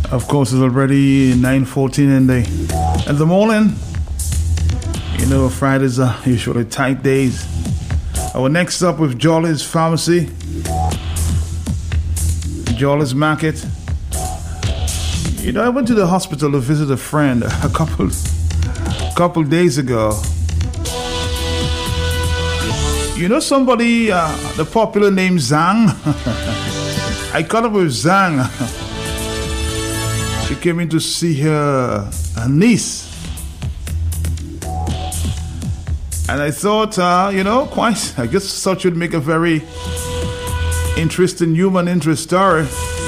Of course, it's already 9:14 in the morning. You know, Fridays are usually tight days. Our next up with Jolly's Pharmacy, Jolly's Market. You know, I went to the hospital to visit a friend a couple days ago. You know somebody, the popular name Zhang? I caught up with Zhang. She came in to see her niece. And I thought, I guess such would make a very interesting human interest story.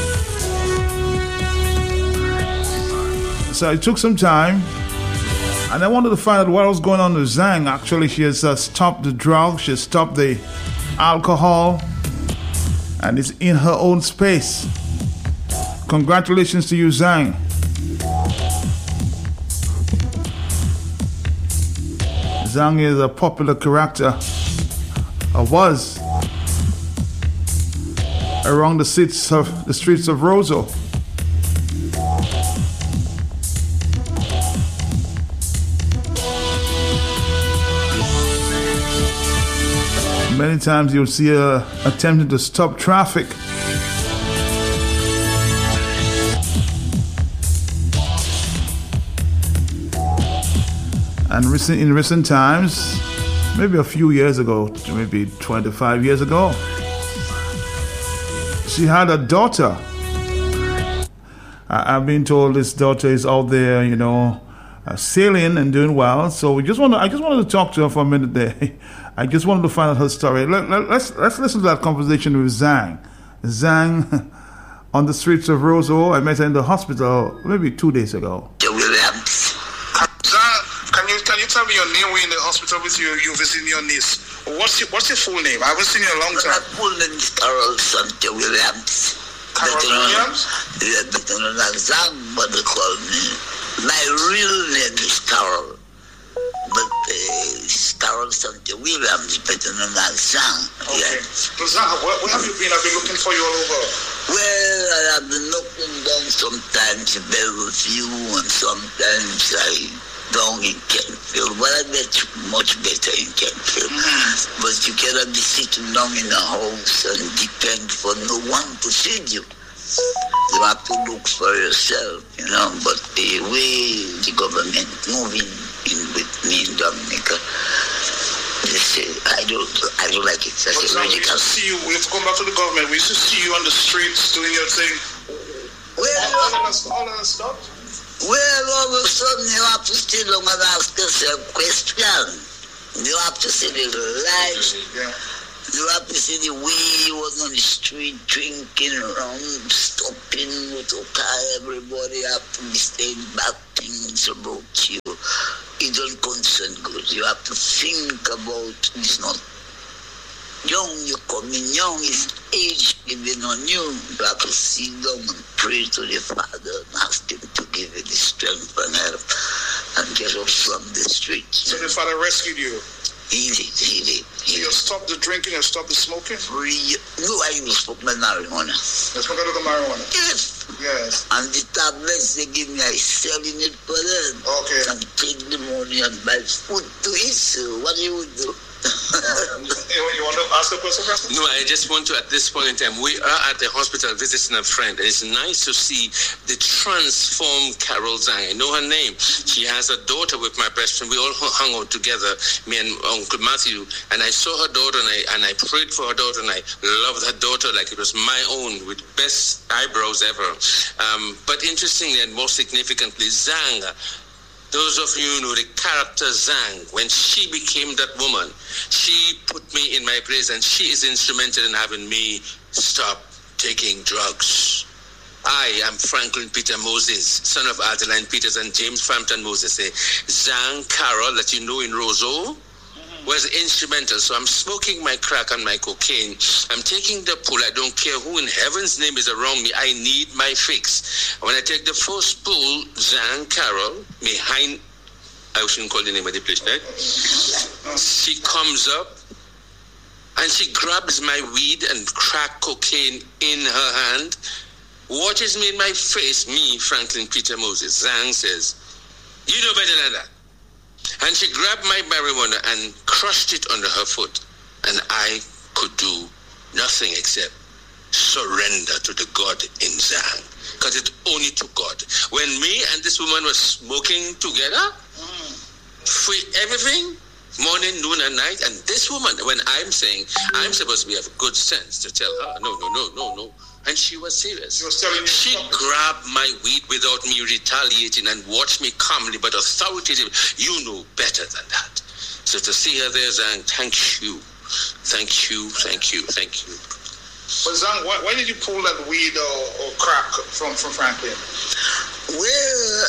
So I took some time, and I wanted to find out what was going on with Zhang. Actually, she has stopped the drug, she has stopped the alcohol, and is in her own space. Congratulations to you, Zhang. Zhang is a popular character, or was, around the streets of Roseau. Many times you'll see her attempting to stop traffic. And in recent times, maybe a few years ago, maybe 25 years ago, she had a daughter. I've been told this daughter is out there, sailing and doing well. So I just wanted to talk to her for a minute there. I just wanted to find out her story. Let's listen to that conversation with Zhang. Zhang on the streets of Roseau. I met her in the hospital maybe 2 days ago. Can you tell me your name? We're in the hospital with you. You're visiting your niece. What's your full name? I haven't seen you in a long time. My full name is Carol Santia Williams. Carol Williams? Yeah, better known as Zhang, but they call me. My real name is Carol. But Carol Santia Williams, better known as Zhang. Okay. Yeah. So Zhang, where have you been? I've been looking for you all over. Well, I have been looking down sometimes in Bellevue, and sometimes I down in Kentfield. Well, I bet much better in Kentfield. Mm-hmm. But you cannot be sitting down in a house and depend for no one to feed you. You have to look for yourself, But the way the government moving in with me in Dominica, I don't like it. That's we used to see you. We have to come back to the government. We used to see you on the streets doing your thing. All of us stopped. Well, all of a sudden you have to sit down and ask yourself questions. You have to see the life. Yeah. You have to see the way you was on the street drinking around, stopping to car. Everybody have to be saying bad things about you. It don't concern good. You have to think about it's not young, you coming young, it's age giving on you. You have to sit down and pray to the Father and ask Him to give you the strength and help and get up from the street. So the Father rescued you? He did. You stopped the drinking and stopped the smoking? No, I even smoke my marijuana. You smoke a little marijuana? Yes. And the tablets they give me, I selling it for them. Okay. And take the money and buy food to eat. So what do you do? You want to ask a question, Pastor? No, I just want to, at this point in time, we are at the hospital visiting a friend, and it's nice to see the transformed Carol Zhang. I know her name. She has a daughter with my best friend. We all hung out together, me and Uncle Matthew, and I saw her daughter, and I prayed for her daughter, and I loved her daughter like it was my own, with best eyebrows ever. But interestingly and more significantly, Zhang, those of you who know the character Zhang, when she became that woman, she put me in my place, and she is instrumental in having me stop taking drugs. I am Franklin Peter Moses, son of Adeline Peters and James Frampton Moses. Zhang Carroll, that you know in Roseau, was instrumental. So I'm smoking my crack and my cocaine. I'm taking the pull. I don't care who in heaven's name is around me. I need my fix. When I take the first pull, Zhang Carroll, behind, I shouldn't call the name of the place, right? She comes up and she grabs my weed and crack cocaine in her hand. What is in my face, me, Franklin Peter Moses? Zhang says, you know better than that. And she grabbed my marijuana and crushed it under her foot. And I could do nothing except surrender to the God in Zhang. Because it only took God. When me and this woman were smoking together, free everything, morning, noon, and night, and this woman, when I'm saying, I'm supposed to have good sense to tell her, no. And she was serious. She grabbed my weed without me retaliating and watched me calmly but authoritatively. You know better than that. So to see her there, Zhang, thank you. But Zhang, why did you pull that weed or crack from Franklin? Well,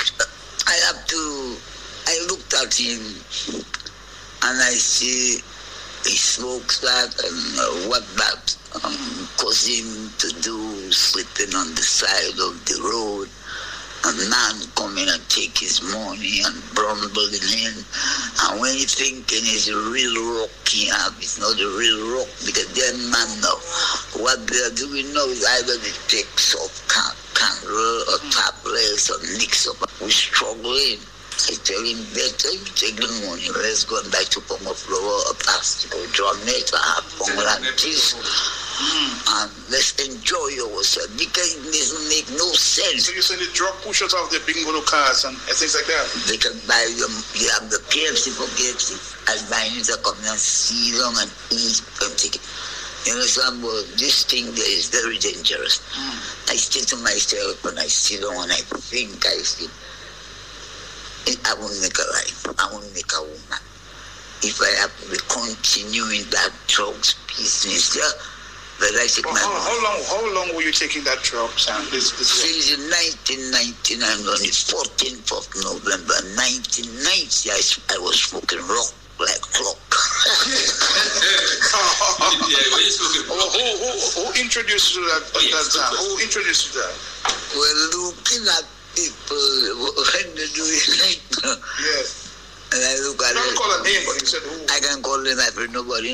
I looked at him and I see he smokes that and what that caused him to do, sleeping on the side of the road. A man coming and take his money and brumbling in. And when you thinking it's a real rock he have, it's not a real rock because them man know what they are doing now is either they take soft candle or tablets or mix up. We're struggling. I tell him better you take the money, let's go and buy 2 pounds of flour, a plastic or drum net, a half pound like this. And let's enjoy yourself because it doesn't make no sense. So you say the drug pushers of the bingo cars and things like that? They can buy them, you have the KFC for KFC. Albanians are coming and see them and eat and take it. You understand, but this thing there is very dangerous. I stay to myself and I sit down and I think I won't make a life. I won't make a woman. If I have to be continuing that drugs business, yeah. But I take how long were you taking that drug, Sam? Since 1999, on the 14th of November 1990, I was smoking rock like clock. Who introduced you to that? Who introduced you to that? Well, looking at people when they do it like yes. And I look at it. Call a name, but you said who? I can call them after nobody.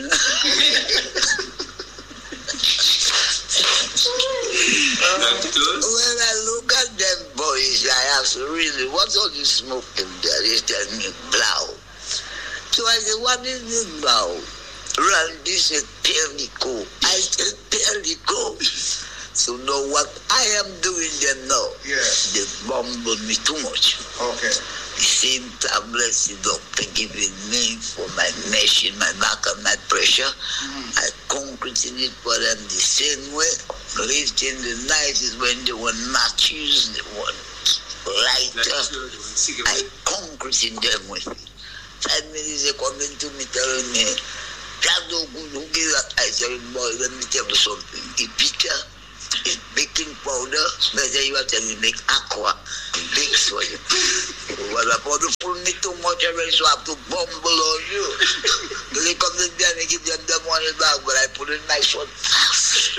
When I look at them boys, I ask really, what's all this smoking there? They tell me blow. So I said, what is this blow? Randy said, Perico. I said, Perico. So know what I am doing them now. Yeah. They bumbled me too much. Okay. The same tablets the doctor giving me for my mesh in my back and my pressure. I concreting it for them the same way. Late in the night is when they want matches, they want lighter. I concreting them with it. 5 minutes they coming to me telling me, that's no good, who gave that? I tell him, boy, let me tell you something. It's bitter. It's baking powder. Better you have to make aqua. It bakes for you. Well, I put me too much already, so I have to bumble on you. They come to me and they give them the money back, but I put in my short pass.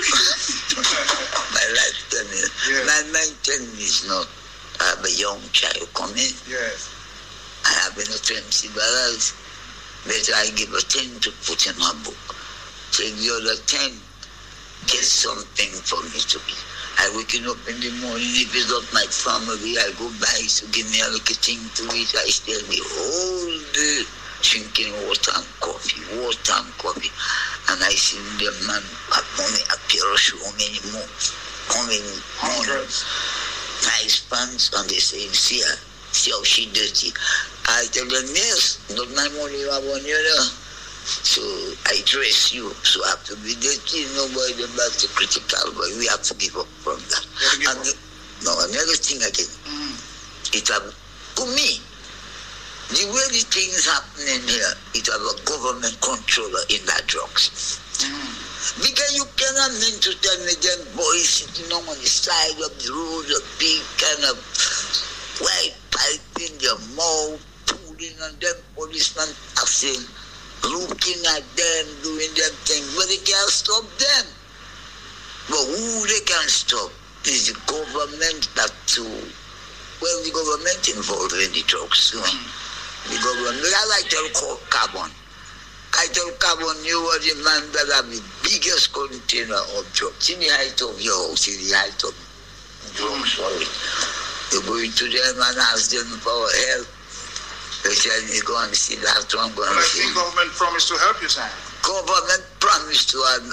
My lifetime is. Yes. My lifetime is not. I have a young child coming. Yes. I have enough $20. Better I give a 10 to put in my book. Take the other 10. Get something for me to be. I waking up in the morning, if it's not my family, I go buy to give me a little thing to eat. I stay the whole day drinking water and coffee. And I see the man have money appear show how many more. How many more. Nice pants and they say, see how she dirty. I tell them, yes, not my money you have on you there. So I dress you, so I have to be dirty. Nobody back to critical, but we have to give up from that. And another thing again, it have, to me, the way the things happening here, it have a government controller in that drugs. Because you cannot mean to tell me them boys sitting on the side of the road, a big kind of white pipe in their mouth, pulling on them policemen asking, looking at them, doing them things, but they can't stop them. But who they can stop is the government the government involved in the drugs. The government, I tell Carbon. You were the man that have the biggest container of drugs in the height of your house, in the height of Don't sorry. You go into them and ask them for help. They tell me go and see that one. But I think government promised to help you, Sam. Government promised to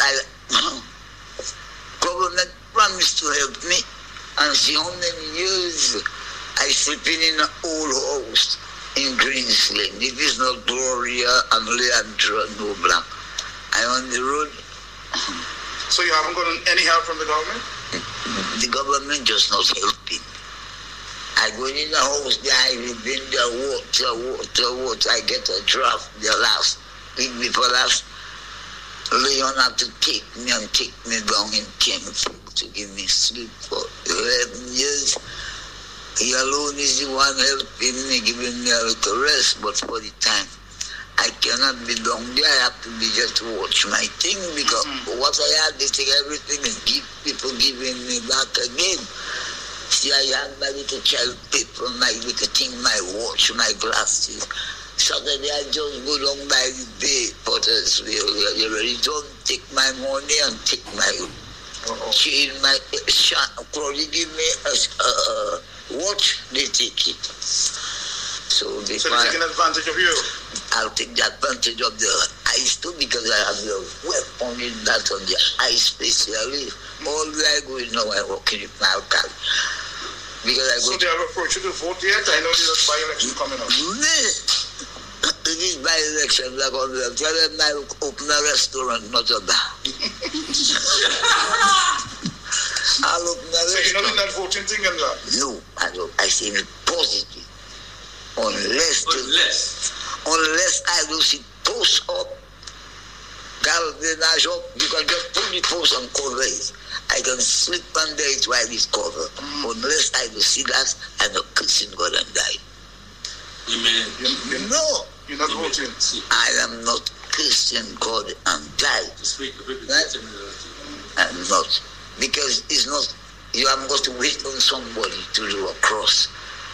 government promised to help me. And see how many years I sleeping in an old house in Greensland. It is not Gloria and Leandra Noblanc. I'm on the road. So you haven't gotten any help from the government? The government just not helping. I go in the house there, I been there, water. I get a draft the last week before last. Leon had to take me down in Kempfield to give me sleep for 11 years. He alone is the one helping me, giving me a little rest, but for the time, I cannot be down there. I have to be just to watch my thing, because what I had, they take everything and people giving me back again. See, I had my little child paper, my little thing, my watch, my glasses. Saturday, I just go down by the bay, Pottersville. You already don't take my money and take my chain, my probably give me a watch, they take it. So they're taking advantage of you? I'll take the advantage of the ice too, because I have the weapon in that on the ice especially. All where I go now, I work in my alcohol. Because I go. So they have approached you to vote yet? I know there's a by-election coming up. It is by-election. Like all the tell them I open a restaurant, not a bar. I'll open a restaurant. So you're not in that voting thing and that? No, I don't. I say it positive. Unless I do see post up, galvanized up, you can just put the post and cover it. I can sleep under it while it's covered. Unless I do see that, I'm not kissing God and die. Amen. No. You're not voting? I am not Christian God and die. Right? I'm not. Because it's not, you have got to wait on somebody to do a cross.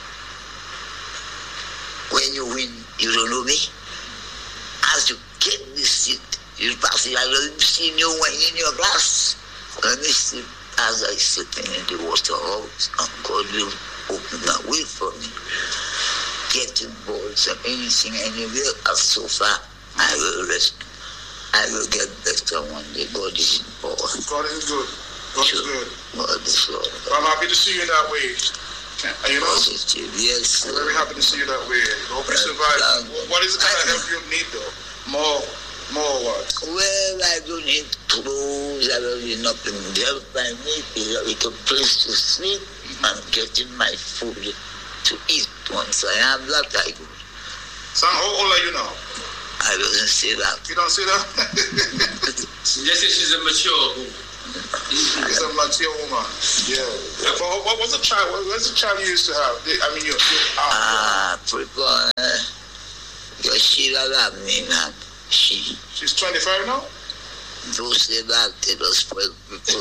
When you win, you don't know me. As you get this seat, you pass it. I will see you wine in your glass. Let me sleep as I sleeping in the water house, and God will open a way for me. Getting balls or anything anywhere, as so far, I will rest. I will get better one day. God is in power. God is good. God is good. God is Lord. I'm happy to see you that way. You know? Yes. I'm very happy to see you that way. I hope you survive. What is the kind of help you need though? More what? Well, I don't need clothes. I don't need nothing. The help I need is a little place to sleep and getting my food to eat. Once I have that, I go. Son, how old are you now? I don't say that. You don't say that? Yes, she's a mature woman. She's a mature woman. Yeah. But what was the child? What was the child you used to have? I mean, people. Sheila love me, man. She's 25 now? Don't say that. It was spoil people.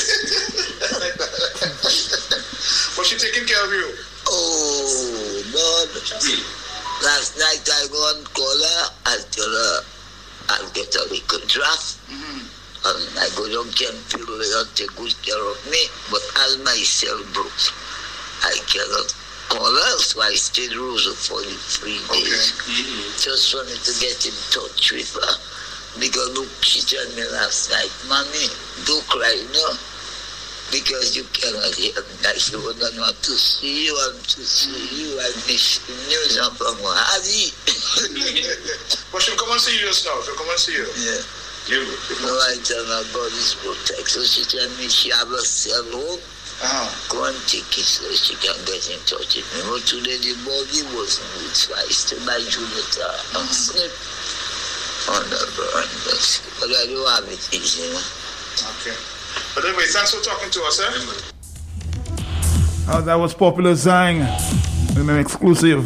Was she taking care of you? Oh, Lord. Last night I go and call her. I tell her I'll get a little draft. And I go down Kempfield and take good care of me. But as my cell broke, I cannot call her, so I stayed Rosa for the 3 days. Just wanted to get in touch with her. Because look, she told me last night, Mommy, don't cry, no. Because you cannot hear me. I said, well, I want to see you, I want to see you. I miss the news from Hadi. But she'll come and see you just now. She'll come and see you. Yeah. No, I tell her God is protect. So she told me she have a cell home. Go and take it so she can get in touch with me. But today the body wasn't good, so I stayed by Juliet and sleep on the burn. But I don't have it easy, you know. Okay. But anyway, thanks for talking to us, eh? Oh, that was Popular Zang in an exclusive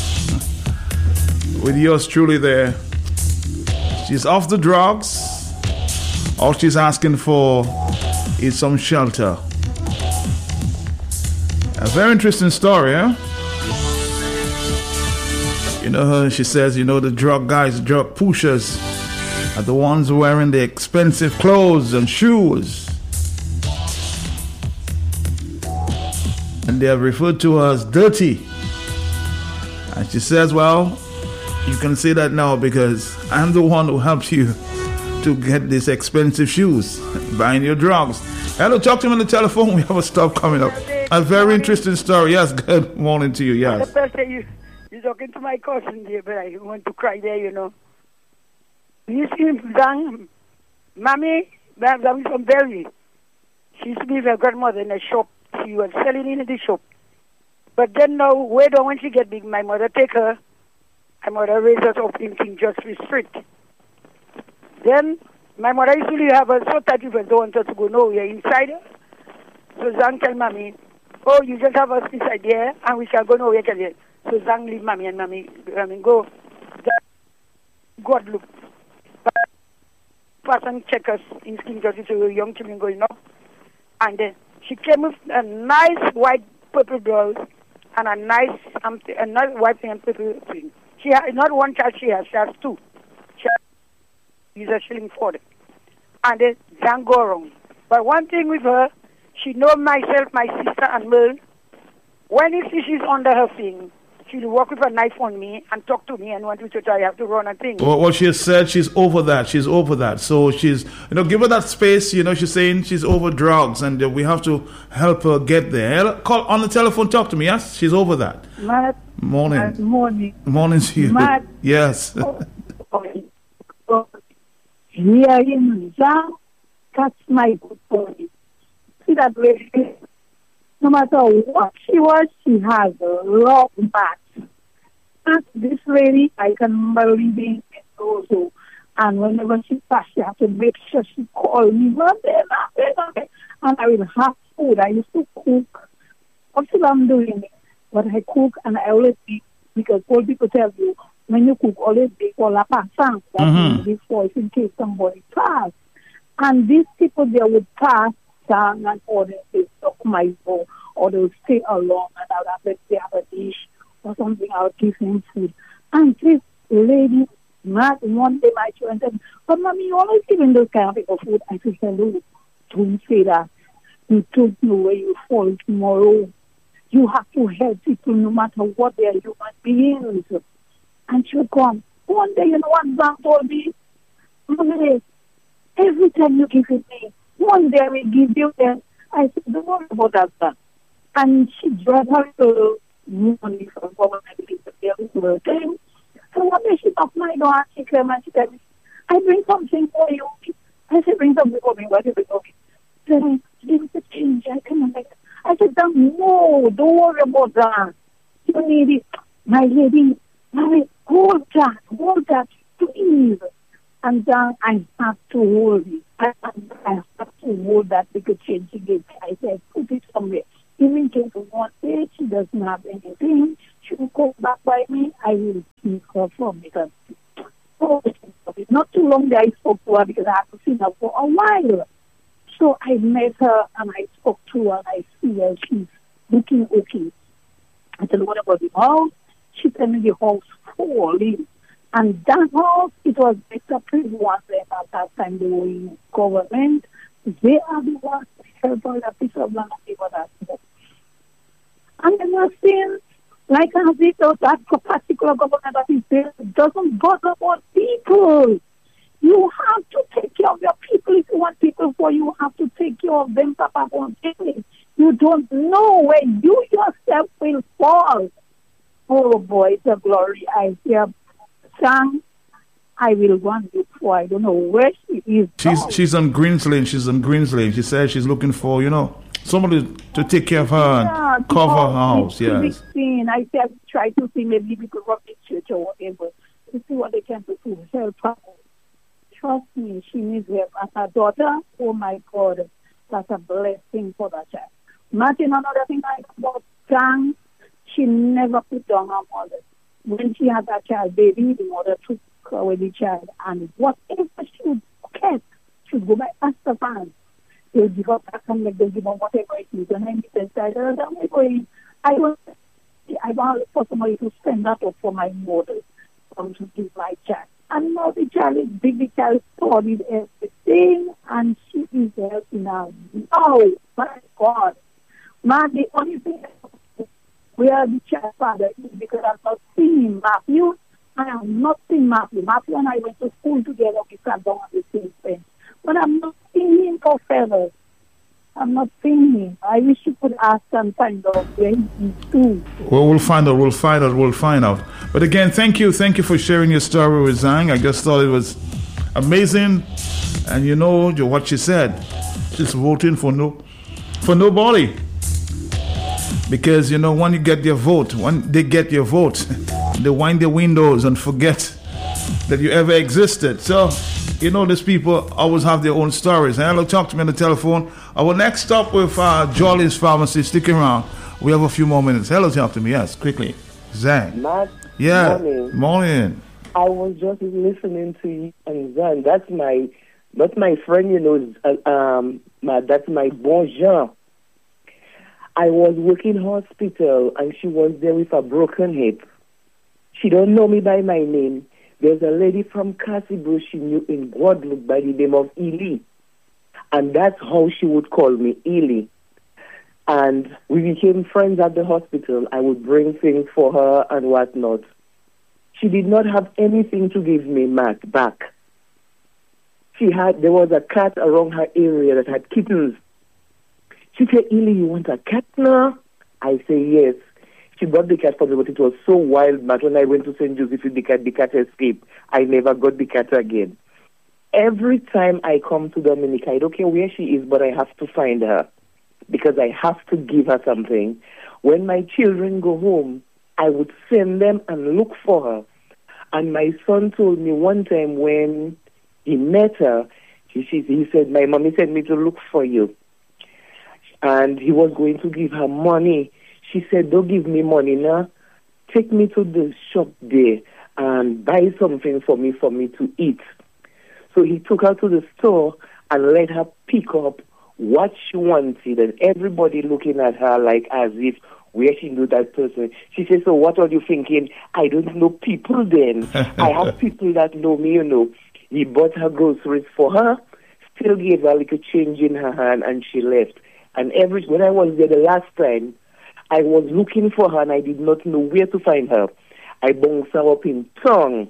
with yours truly there. She's off the drugs. All she's asking for is some shelter. A very interesting story, huh? You know, she says, you know, the drug guys, drug pushers are the ones wearing the expensive clothes and shoes. and they are referred to as dirty. And she says, well, you can say that now because I'm the one who helped you to get these expensive shoes, buying your drugs. Hello, talk to me on the telephone. We have a stop coming up. A very interesting story. Yes, good morning to you. Yes. You're talking to my cousin there, but I want to cry there, you know. You see, Zang, Mommy, that was from Berry. She used to be with her grandmother in a shop. She was selling in the shop. But then now, when she get big, my mother take her. My mother raised us up in King George Street. Then my mother used to have her so tight people don't want us to go nowhere inside her. So Zang tell Mommy, oh, you just have us inside there and we shall go nowhere together. So Zang leave Mommy and Mommy go. God look. Pass and check us in King George, so young children going up. And then she came with a nice white purple blouse and a nice white thing and purple thing. She has not one child, she has two. Use a shilling for it. And then Zang go wrong. But one thing with her, she know myself, my sister and Merle. When you see she's under her thing, she'll walk with a knife on me and talk to me and want me to try, I have to run a thing. Well, she has said she's over that. She's over that. So she's, give her that space. She's saying she's over drugs and we have to help her get there. Call on the telephone, talk to me, yes? She's over that. Matt. Morning. Morning. Morning to you. Matt. Yes. Here in Zang, that's my good boy. See that way? No matter what she was, she has a long back. And this lady, I can remember living in also. And whenever she passed, she had to make sure she called me, and I will have food. I used to cook. What still I'm doing it? But I cook and I always eat because all people tell you, when you cook, always bake all la passant. That means before, in case somebody pass. And these people, they would pass down and order, they suck my bowl, or they would stay along and I would have they have a dish or something, I would give them food. And this lady, one day my children said, but Mommy, you always giving those kind of people food. I said, hello, don't say that. You don't know where you fall tomorrow. You have to help people no matter what they are human beings. And she'll come. One day, you know what Zang told me? Mommy, every time you give it me, one day I will give you them. I said, don't worry about that, Zang. And she brought her to money from government to her thing. So one day she knocked my door and she came and she said, I bring something for you. I said, bring something for me. What do you bring for me? Then there was a change. I came like, I said, no, don't worry about that. You need it. My lady, hold that, please. And then I have to hold it. I have to hold that because changing it. I said, put it somewhere. Even in case of one day she doesn't have anything, she will come back by me. I will take her from because not too long that I spoke to her because I haven't seen her for a while. So I met her and I spoke to her and I see her. She's looking okay. I said, what about the house? She told me the house falling. And that house, it was better prison ones at that time they were in government. They are the ones that help all the piece of land and people that smoke. And then you're saying, like as it does, that particular government that is there doesn't bother about people. You have to take care of your people. If you want people for you, have to take care of them, Papa. You don't know when you yourself will fall. Oh boy, it's a glory. I hear Zang. I will go and look for. I don't know where she is. She's on Greens Lane. She said she's looking for, somebody to take care of her and cover her house. Yes. I said try to see maybe we could rock the church or whatever to see what they can do to help her. Trust me, she needs help. As her daughter, oh my God, that's a blessing for that child. Martin, another thing I know about Zang, she never put down her mother. When she had that child baby, the mother took her with the child, and whatever she would get, she would go by Astafan. They would give her back and make them give her whatever it is. And I decided, I don't look for somebody to spend that up for my mother, to give my child. And now the child is big, the child studied everything, and she is helping her. Oh, my God. Man, the only thing where the child father is because I'm not seeing him, Matthew. I am not seeing Matthew. Matthew and I went to school together. We sat down on the same bench. But I'm not seeing him for fellas. I'm not seeing him. I wish you could ask and find out where he is too. Well, we'll find out. But again, thank you for sharing your story with Zhang. I just thought it was amazing. And you know what she said. She's voting for nobody. Because, you know, when they get your vote, they wind their windows and forget that you ever existed. So, you know, these people always have their own stories. And hello, talk to me on the telephone. Our next stop with Jolly's Pharmacy. Stick around. We have a few more minutes. Hello, talk to me. Yes, quickly. Zang. Matt, Yeah. morning. I was just listening to you and Zan. That's my friend, you know, that's my bon Jean. I was working hospital and she was there with a broken hip. She don't know me by my name. There's a lady from Cassibro she knew in Guadeloupe by the name of Ely. And that's how she would call me, Ely. And we became friends at the hospital. I would bring things for her and whatnot. She did not have anything to give me back. There was a cat around her area that had kittens. She said, Ely, you want a cat now? I say, yes. She brought the cat for me, but it was so wild, but when I went to St. Joseph with the cat escaped. I never got the cat again. Every time I come to Dominica, I don't care where she is, but I have to find her because I have to give her something. When my children go home, I would send them and look for her. And my son told me one time when he met her, he said, my mommy sent me to look for you. And he was going to give her money. She said, don't give me money now. Take me to the shop there and buy something for me to eat. So he took her to the store and let her pick up what she wanted. And everybody looking at her like as if, where she knew that person. She said, so what are you thinking? I don't know people then. I have people that know me, you know. He bought her groceries for her, still gave her like a change in her hand, and she left. And when I was there the last time, I was looking for her and I did not know where to find her. I bounced her up in tongue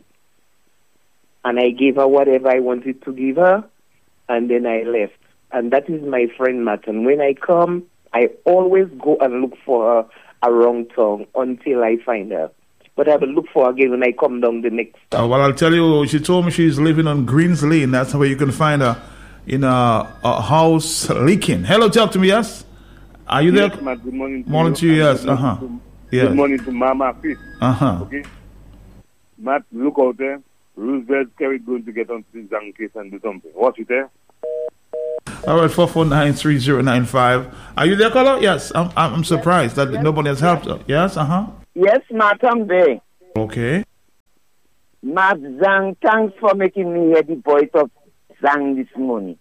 and I gave her whatever I wanted to give her and then I left. And that is my friend Matt. And when I come, I always go and look for her around town until I find her. But I will look for her again when I come down the next time. Well, I'll tell you, she told me she's living on Greens Lane. That's where you can find her. In a house leaking. Hello, talk to me, yes? Are you yes, there? Matt, good morning to morning to you, yes. Yes. Good morning to Mama Chris. Okay? Matt, look out there. Roosevelt Kerry going to get on this Zhang case and do something. Watch it there. All right, 449-3095. Are you there, caller? Yes. I'm surprised that nobody has helped her. Yes, Yes, Matt, I'm there. Okay. Matt Zhang, thanks for making me hear the voice of Zhang this morning.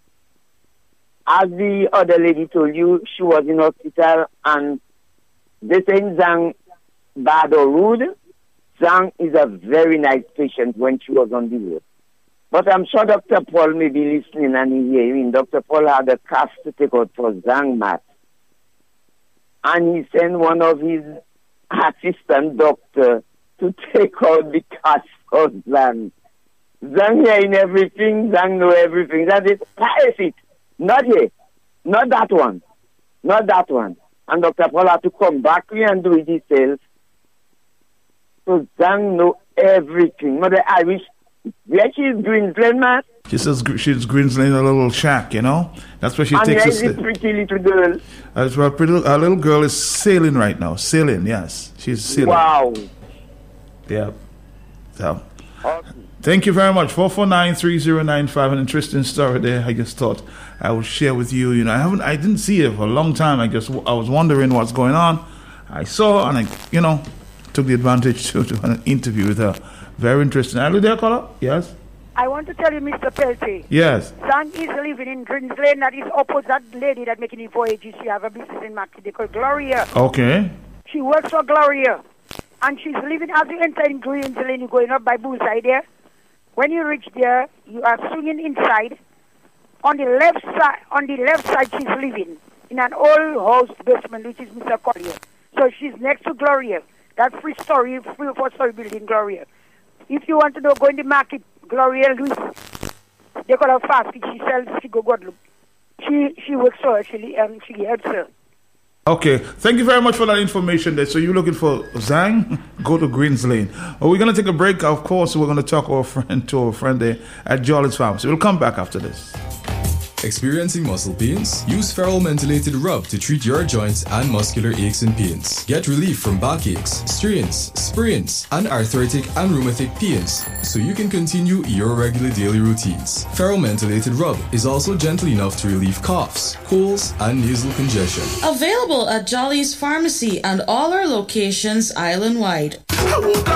As the other lady told you, she was in hospital and they saying Zhang bad or rude. Zhang is a very nice patient when she was on the road. But I'm sure Dr. Paul may be listening and he hearing. Dr. Paul had a cast to take out for Zhang, Matt. And he sent one of his assistant doctor to take out the cast for Zhang. Zhang hearing everything, Zhang know everything. That is perfect. Not here. Not that one. Not that one. And Dr. Paul had to come back here and do it himself. So Zhang know everything. Mother, I wish where she is Greensland, Matt. She says she's Greensland in a little shack, you know. That's where she takes us. And pretty little girl. That's where a little girl is sailing right now. Sailing, yes. She's sailing. Wow. Yeah. So. Awesome. Thank you very much. 449-3095. An interesting story there. I just thought I would share with you. You know, I didn't see her for a long time. I was wondering what's going on. I saw and I took the advantage to an interview with her. Very interesting. Are you there, caller? Yes. I want to tell you, Mr. Pelty. Yes. Zhang is living in Greens Lane. That is opposite that lady that making the voyages. She have a business in Maxi. They call Gloria. Okay. She works for Gloria. And she's living as you enter in Greens Lane. You're going up by Bullseye there. When you reach there, you are swinging inside. On the left side she's living. in an old house basement, which is Mr. Collier. So she's next to Gloria. That free story, 3 or 4 story building, Gloria. If you want to know, go in the market, Gloria Luis. They call her fast food. She sells Figo Guadeloupe. She works for her, she helps her. Okay, thank you very much for that information there. So you're looking for Zhang? Go to Greens Lane. We're going to take a break. Of course, we're going to talk to our friend there at Jolly's Pharmacy. We'll come back after this. Experiencing muscle pains? Use Ferrol Mentholated Rub to treat your joints and muscular aches and pains. Get relief from backaches, strains, sprains, and arthritic and rheumatic pains so you can continue your regular daily routines. Ferrol Mentholated Rub is also gentle enough to relieve coughs, colds, and nasal congestion. Available at Jolly's Pharmacy and all our locations island-wide.